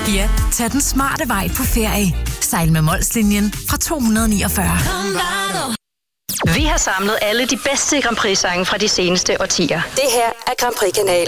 Ja, tag den smarte vej på ferie. Sejl med Molslinjen fra 249. Vi har samlet alle de bedste Grand Prix-sange fra de seneste årtier. Det her er Grand Prix-kanalen.